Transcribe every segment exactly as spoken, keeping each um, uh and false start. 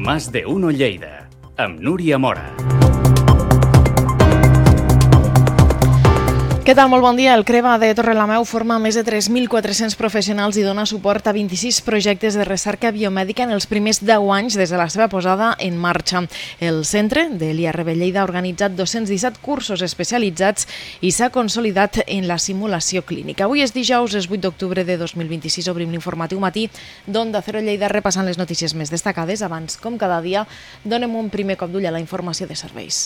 Más de Uno Lleida, amb Núria Mora. Què tal? Molt bon dia. El CREVA de Torrelameu forma més de tres mil quatre-cents professionals i dona suport a vint-i-sis projectes de recerca biomèdica en els primers deu anys des de la seva posada en marxa. El centre de l'I R B Lleida ha organitzat dos-cents disset cursos especialitzats i s'ha consolidat en la simulació clínica. Avui és dijous, és vuit d'octubre de dos mil vint-i-sis, obrim l'informatiu matí d'Onda Cero Lleida repassant les notícies més destacades. Abans, com cada dia, donem un primer cop d'ull a la informació de serveis.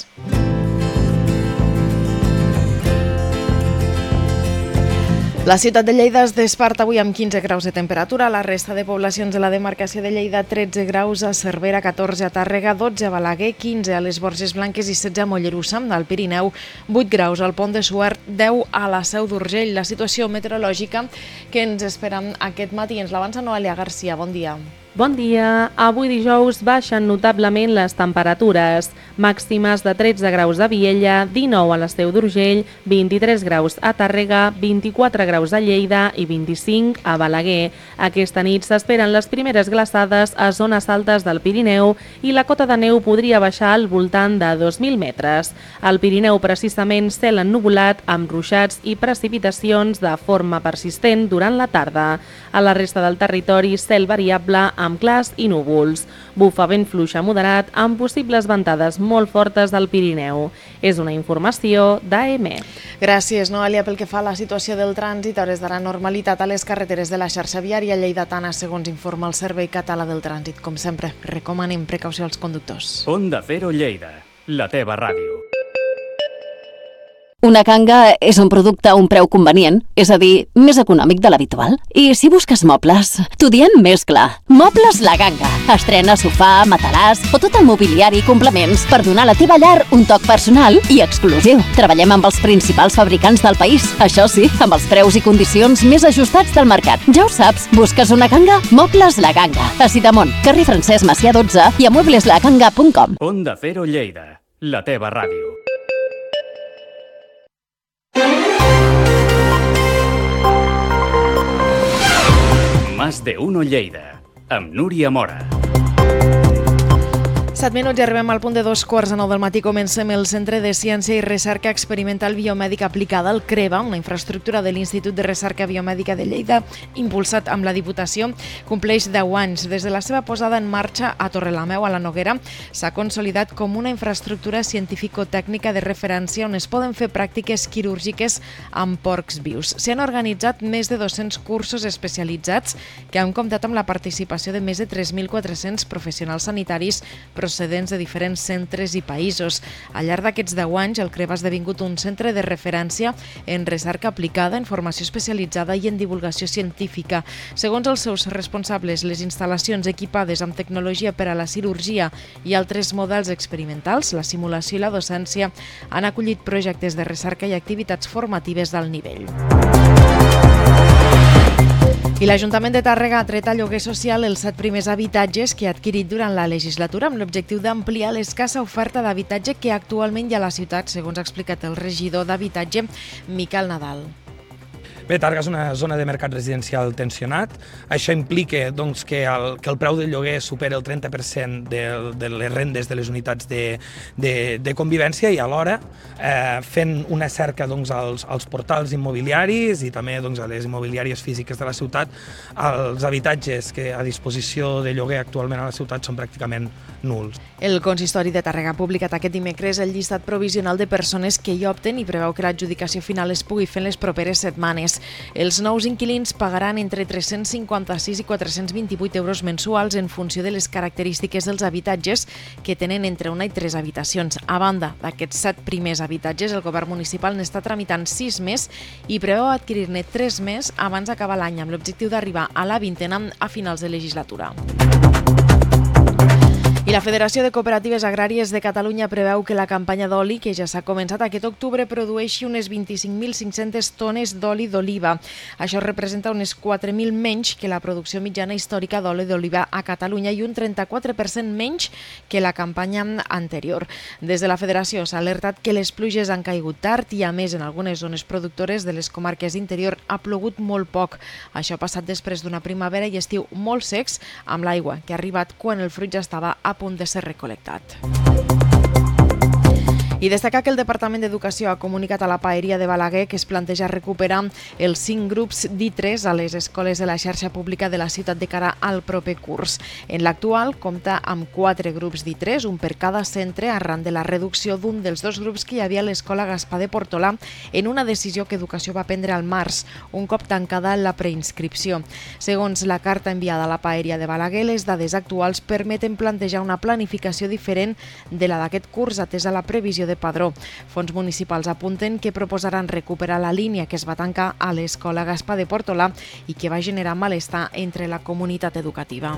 La ciutat de Lleida es desperta avui amb quinze graus de temperatura, la resta de poblacions de la demarcació de Lleida tretze graus, a Cervera catorze, a Tàrrega dotze, a Balaguer quinze, a les Borges Blanques i setze a Mollerussa, al Pirineu vuit graus, al Pont de Suert deu a la Seu d'Urgell. La situació meteorològica que ens esperam aquest matí ens l'avança Noelia Garcia. Bon dia. Bon dia. Avui dijous baixen notablement les temperatures, màximes de tretze graus a Viella, dinou a la Seu d'Urgell, vint-i-tres graus a Tàrrega, vint-i-quatre graus a Lleida i vint-i-cinc a Balaguer. Aquesta nit s'esperen les primeres glaçades a zones altes del Pirineu i la cota de neu podria baixar al voltant de dos mil metres. Al Pirineu, precisament, cel ennuvolat amb ruixats i precipitacions de forma persistent durant la tarda. A la resta del territori, cel variable amb clars i núvols. Bufa vent fluix a moderat amb possibles ventades molt fortes del Pirineu. És una informació d'A M. Gràcies, Noelia. Pel que fa a la situació del trànsit, a hores d'ara normalitat a les carreteres de la xarxa viària lleidatana, segons informa el Servei Català del Trànsit. Com sempre, recomanem precaució als conductors. Onda Cero Lleida, la teva ràdio. Una canga és un producte a un preu convenient, és a dir, més econòmic de l'habitual. I si busques mobles, t'ho diem més clar. Mobles La Ganga. Estrena sofà, matalàs o tot el mobiliari i complements per donar a la teva llar un toc personal i exclusiu. Treballem amb els principals fabricants del país. Això sí, amb els preus i condicions més ajustats del mercat. Ja ho saps, busques una canga? Mobles La Ganga. A Sidamont, carrer Francesc Macià dotze i a muebles la ganga punt com. Onda Cero Lleida, la teva ràdio. Más de Uno Lleida, amb Núria Mora. set minuts i arribem al punt de dos quarts de nou del matí. Comencem el Centre de Ciència i Recerca Experimental Biomèdica Aplicada, el CREVA, una infraestructura de l'Institut de Recerca Biomèdica de Lleida, impulsat amb la Diputació, compleix deu anys. Des de la seva posada en marxa a Torrelameu, a la Noguera, s'ha consolidat com una infraestructura científico-tècnica de referència on es poden fer pràctiques quirúrgiques amb porcs vius. S'hi han organitzat més de dos-cents cursos especialitzats que han comptat amb la participació de més de tres mil quatre-cents professionals sanitaris procedents de diferents centres i països. Al llarg d'aquests deu anys, el CREVA ha esdevingut un centre de referència en recerca aplicada, en formació especialitzada i en divulgació científica. Segons els seus responsables, les instal·lacions equipades amb tecnologia per a la cirurgia i altres models experimentals, la simulació i la docència, han acollit projectes de recerca i activitats formatives d'alt nivell. I l'Ajuntament de Tàrrega ha tret a lloguer social els set primers habitatges que ha adquirit durant la legislatura amb l'objectiu d'ampliar l'escassa oferta d'habitatge que actualment hi ha a la ciutat, segons ha explicat el regidor d'Habitatge, Miquel Nadal. Bé, Tàrrega és una zona de mercat residencial tensionat. Això implica doncs, que, el, que el preu del lloguer supera el trenta per cent de, de les rendes de les unitats de, de, de convivència i alhora eh, fent una cerca doncs, als, als portals immobiliaris i també doncs, a les immobiliàries físiques de la ciutat. Els habitatges que a disposició de lloguer actualment a la ciutat són pràcticament nuls. El consistori de Tàrrega ha publicat aquest dimecres el llistat provisional de persones que hi opten i preveu que l'adjudicació final es pugui fer en les properes setmanes. Els nous inquilins pagaran entre tres-cents cinquanta-sis i quatre-cents vint-i-vuit euros mensuals en funció de les característiques dels habitatges que tenen entre una i tres habitacions. A banda d'aquests set primers habitatges, el govern municipal n'està tramitant sis més i preveu adquirir-ne tres més abans d'acabar l'any amb l'objectiu d'arribar a la vintena a finals de legislatura. I la Federació de Cooperatives Agràries de Catalunya preveu que la campanya d'oli, que ja s'ha començat aquest octubre, produeixi unes vint-i-cinc mil cinc-centes tones d'oli d'oliva. Això representa unes quatre mil menys que la producció mitjana històrica d'oli d'oliva a Catalunya i un trenta-quatre per cent menys que la campanya anterior. Des de la Federació s'ha alertat que les pluges han caigut tard i, a més, en algunes zones productores de les comarques d'interior ha plogut molt poc. Això ha passat després d'una primavera i estiu molt secs, amb l'aigua que ha arribat quan el fruit ja estava a punt de ser recol·lectat. I destacar que el Departament d'Educació ha comunicat a la Paeria de Balaguer que es planteja recuperar els cinc grups d'I tres a les escoles de la xarxa pública de la ciutat de cara al proper curs. En l'actual compta amb quatre grups d'I tres, un per cada centre, arran de la reducció d'un dels dos grups que hi havia a l'escola Gaspar de Portolà en una decisió que Educació va prendre al març, un cop tancada la preinscripció. Segons la carta enviada a la Paeria de Balaguer, les dades actuals permeten plantejar una planificació diferent de la d'aquest curs atesa la previsió de de padró. Fons municipals apunten que proposaran recuperar la línia que es va tancar a l'escola Gaspar de Portolà i que va generar malestar entre la comunitat educativa.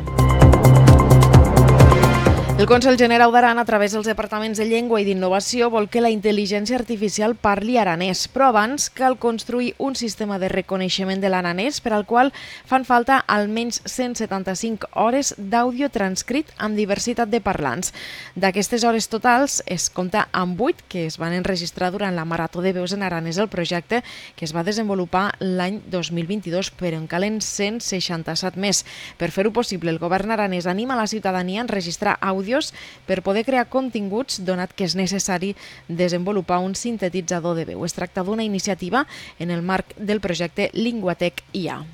El Consell Generau d'Aran, a través dels departaments de Llengua i d'Innovació, vol que la intel·ligència artificial parli aranès, però abans cal construir un sistema de reconeixement de l'aranès per al qual fan falta almenys cent setanta-cinc hores d'àudio transcrit amb diversitat de parlants. D'aquestes hores totals es compta amb vuit que es van enregistrar durant la Marató de Veus en Aranès, el projecte que es va desenvolupar l'any dos mil vint-i-dos, però en calen cent seixanta-set més. Per fer-ho possible, el govern aranès anima la ciutadania a enregistrar àudio per poder crear continguts, donat que és necessari desenvolupar un sintetitzador de veu. Es tracta d'una iniciativa en el marc del projecte Linguatec I A.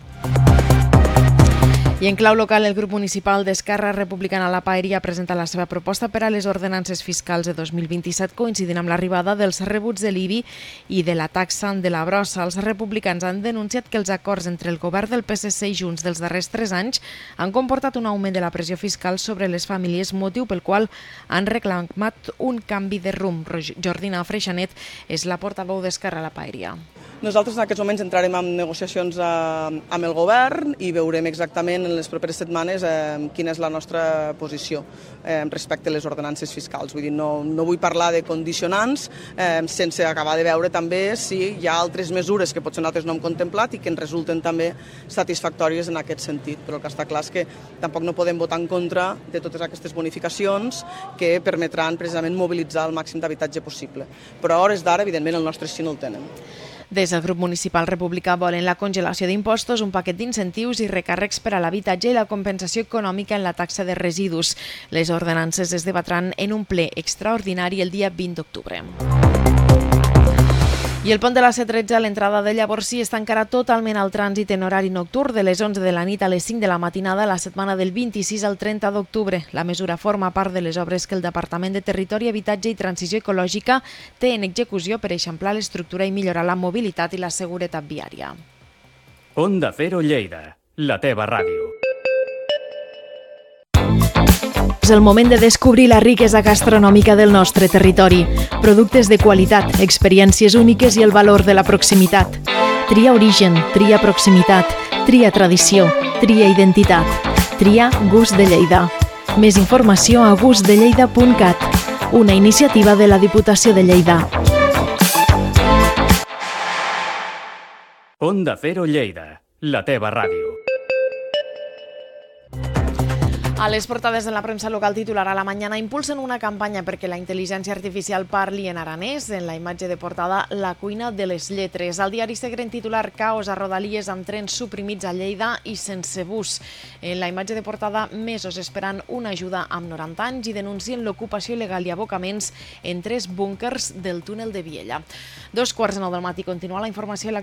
I en clau local, el grup municipal d'Esquerra Republicana a la Paeria ha presentat la seva proposta per a les ordenances fiscals de dos mil vint-i-set, coincidint amb l'arribada dels rebuts de l'I B I i de la taxa de la brossa. Els republicans han denunciat que els acords entre el govern del P S C i Junts dels darrers tres anys han comportat un augment de la pressió fiscal sobre les famílies, motiu pel qual han reclamat un canvi de rumb. Jordina Freixanet és la portaveu d'Esquerra a la Paeria. Nosaltres en aquests moments entrarem en negociacions amb el govern i veurem exactament en les properes setmanes quina és la nostra posició respecte a les ordenances fiscals. Vull dir, no, no vull parlar de condicionants sense acabar de veure també si hi ha altres mesures que potser nosaltres no hem contemplat i que ens resulten també satisfactòries en aquest sentit. Però el que està clar és que tampoc no podem votar en contra de totes aquestes bonificacions que permetran precisament mobilitzar el màxim d'habitatge possible. Però a hores d'ara, evidentment, el nostre sí no el tenen. Des del grup municipal republicà volen la congelació d'impostos, un paquet d'incentius i recàrrecs per a l'habitatge i la compensació econòmica en la taxa de residus. Les ordenances es debatran en un ple extraordinari el dia vint d'octubre. I el pont de la C tretze a l'entrada de Llavorsí es tancarà totalment al trànsit en horari nocturn de les onze de la nit a les cinc de la matinada la setmana del vint-i-sis al trenta d'octubre. La mesura forma part de les obres que el Departament de Territori, Habitatge i Transició Ecològica té en execució per eixamplar l'estructura i millorar la mobilitat i la seguretat viària. Onda Cero Lleida, la teva ràdio. És el moment de descobrir la riquesa gastronòmica del nostre territori. Productes de qualitat, experiències úniques i el valor de la proximitat. Tria origen, tria proximitat, tria tradició, tria identitat. Tria Gust de Lleida. Més informació a gust de lleida punt cat, una iniciativa de la Diputació de Lleida. Onda Cero Lleida, la teva ràdio. A les portades de la premsa local titular a la mañana impulsen una campanya perquè la intel·ligència artificial parli en aranès. En la imatge de portada, la cuina de les lletres. Al diari Segre en titular, caos a Rodalies amb trens suprimits a Lleida i sense bus. En la imatge de portada, mesos esperant una ajuda amb noranta anys i denuncien l'ocupació il·legal i abocaments en tres búnkers del túnel de Viella. Dos quarts de nou del matí continua la informació.